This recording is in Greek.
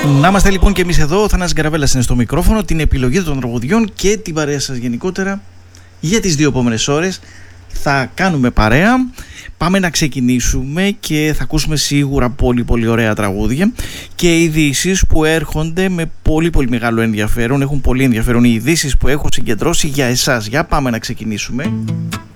Να είμαστε λοιπόν και εμείς εδώ. Ο Θανάσης Γκαραβέλλας είναι στο μικρόφωνο, την επιλογή των τραγουδιών και την παρέα σας γενικότερα για τις 2 επόμενες ώρες. Θα κάνουμε παρέα, πάμε να ξεκινήσουμε και θα ακούσουμε σίγουρα πολύ ωραία τραγούδια και ειδήσεις που έρχονται με πολύ μεγάλο ενδιαφέρον. Έχουν πολύ ενδιαφέρον οι ειδήσεις που έχω συγκεντρώσει για εσάς. Για πάμε να ξεκινήσουμε.